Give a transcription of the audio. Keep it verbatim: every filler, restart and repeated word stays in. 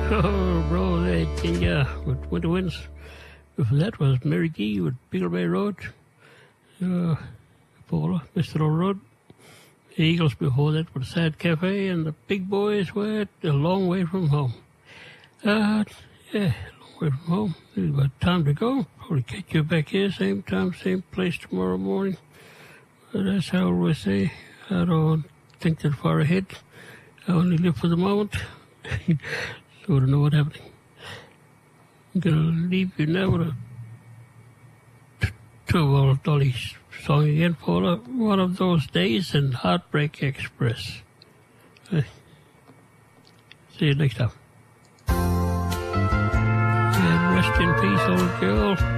Oh, bro, that Kenya with Winter Winds. Before that was Mary Gee with Beagle Bay Road. Uh, Paula, Mister Old Road. The Eagles before that with Sad Cafe, and the Big Boys were A Long Way From Home. Uh, yeah, a long way from home. It's about time to go. Probably catch you back here, same time, same place tomorrow morning. But that's how I always say. I don't think that far ahead. I only live for the moment. So I don't know what's happening. I'm going to leave you now with a two-old Dolly song again for One of Those Days and Heartbreak Express. Uh, see you next time. And rest in peace, old girl.